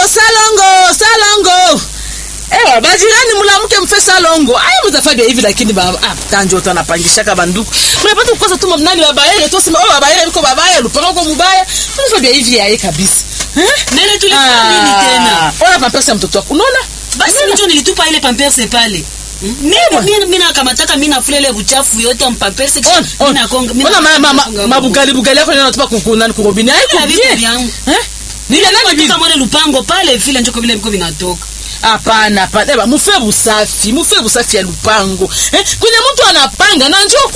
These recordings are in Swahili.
salongo. Bajirani mulamuke mfe salongo. Aya mtafabia hivi lakini tanjo tu anapangishaka banduku. Unapata kukosa tu nani babaye tu sema babaye yuko babaya lupanga kwa mubaya. Unafabia hivi yaye kabisa. Nene tulifanya nini tena? Ona pampers ya mtoto wako. Unaona? Basi mtu nilitupa ile pampers pale. Mimi nakamataka mimi na fulele buchafu yote mpampers na konga. Ona mabugali yako yanatupa kukunani kurobini. Haiko bien. Nile nani bibi kama lupango pale vile njoko vile mko vinatoka. Hapana. Mufe busafi ya lupango. Kuna mtu anapanga na njoo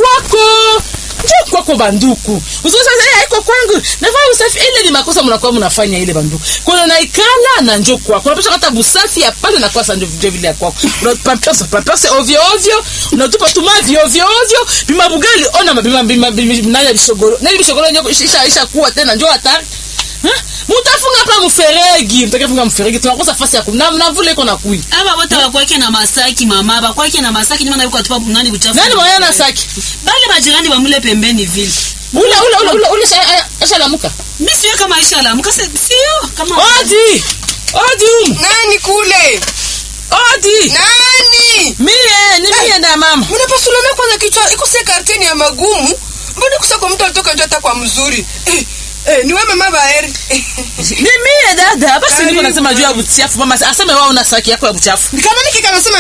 kwako banduku. Usiweza haiko kwangu. Nafanya usafi ile ni makosa mnakuwa mnafanya ile banduku. Kuna naikala na njoo kwako. Unapaswa hata busafi ya pale na kwa sande vile ya kwako. Pampers ovyo. Unatupa tumavi ovyo. Bimabugali ona nani bishogoro. Nani bishogoro nyoko isha kuwa tena njoo hatari. Mutafunga pa mferegi, mtakafunga mferegi tunakosa fasi ya kumna vule iko na kui. Aba wote wakwake na masaki mama, bakwake na masaki nyuma yuko atupa nani buchafu. Nani mwana na saki? Bale majirani wa mule pembeni vile. Ule aisha lamuka. Mimi sio kama aisha lamuka, sio kama Odi. Nani kule? Odi. Nani? Mie na mama. Mnapasula na kwanza kichwa iko se karteni ya magumu. Mbona kusako mtu alitoka njoo kwa mzuri? Ni wewe mama Baheri. Mimi dada, basi niko nasema juu ya buchafu mama, aseme wao una saki yako ya buchafu. Kanani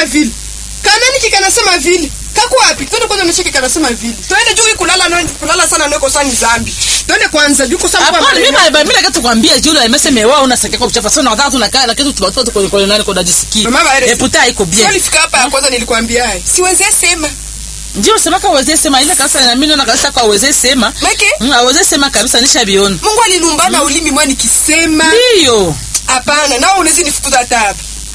kikanasema vile. Kako wapi? Twende kwanza nishike kanasema vile. Twende juu kulala sana niko sana zambi. Twende kwanza juu kwa sababu mimi nataka kukwambia juu ya mseme wao una saki yako ya buchafu. Sasa nataka tunakaa na kitu tubatoto kwa nani kwa dajisikia. Mama Baheri. Puta iko bien. Nilifika hapa kwanza nilikwambia hai. Siweze sema. Ndio sema kwa uweze sema ile kasa na mimi na kasa kwa uweze sema. Uweze sema kabisa nishabiona. Mungu alilumbana ulimi mwani kisema. Ndio. Hapana, nao unaweza nifukuza tabu.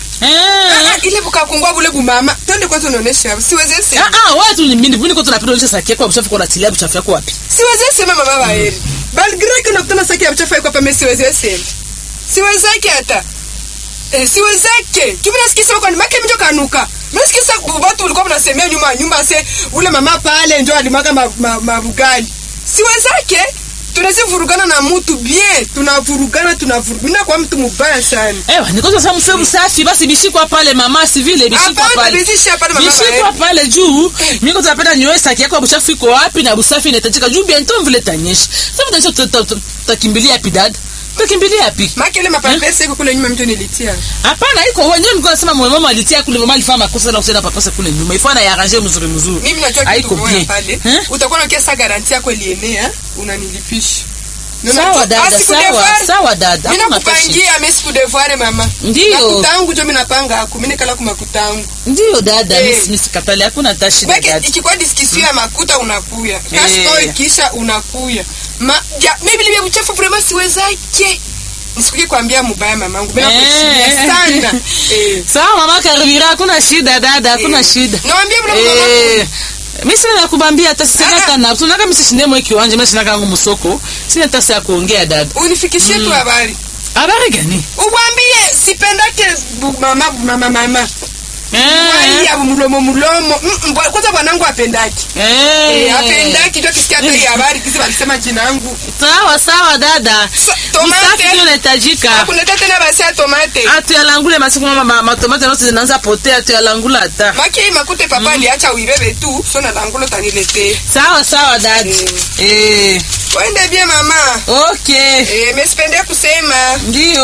Ile bukakungwa bule bumama. Twende kwanza unaonesha hapo. Siweze sema. Watu ni mimi niko tunapenda unaonesha saki yako buchafu kwa natilia buchafu yako wapi? Siweze sema mama Baheri. Bali greki unakutana saki ya buchafu yako hapa mimi siweze sema. Siwezake hata. Siwezake. Tumenasikia kwa nimake mjo kanuka. Mnasikia watu walikuwa wanasemea nyuma ule mama pale ndio alimwaga mabugali. Siwezake. Tunazivurugana na mtu bien, tunavurugana kwa mtu mbaya sana. Niko sasa mfemu safi basi bishikwa pale mama si vile bishikwa pale. Bishikwa pale juu. Mimi tunapenda nyoe saki yako buchafu iko wapi na busafi inahitajika juu bientôt vile tanyesha. Sasa tutakimbilia wapi dada? Tukimbilia wapi? Maki ile mapapesa iko kule nyuma mtu nilitia. Hapana iko wenyewe niko nasema mama alitia kule mama alifanya makosa na kusema papasa kule nyuma. Ifana ya arranger mzuri. Mimi najua kitu moja pale. Utakuwa na kesa garantia yako ilienea, unanilipisha. Sawa dada. Mimi nakupangia mimi siku devoir mama. Ndio. Kutangu jo mimi napanga hapo. Mimi nikala kwa makutangu. Ndio dada, mimi sikatali hakuna tashi dada. Ikikuwa discussion ya makuta unakuya. Kasto kisha unakuya. Mimi ile buchafu vraiment siwezake. Nisikuje kuambia mubaya mamangu. Mimi nakushia sana. Sawa mama karibira hakuna shida dada, hakuna shida. Naambia mama. Mimi sina nakubambia hata sasa na tunaka msishinde mwe kiwanja mimi sina kangu msoko. Sina tasa ya kuongea dada. Unifikishie tu habari. Habari gani? Uwambie sipendake mama. Ya mulomo. Kwanza bwanangu apendaki. Apendaki ndio kisikia hata hiyo habari kisi walisema jina langu. Sawa dada. Tomate ndio inahitajika. Kunaleta tena basi ya tomate. Atu yalangule masiku mama tomate zote zinaanza potea atu yalangula hata. Maki makute papa aliacha uibebe tu, sio na langulo tanilete. Sawa dada. Waende bien mama. Okay. Mimi sipende kusema. Ndio.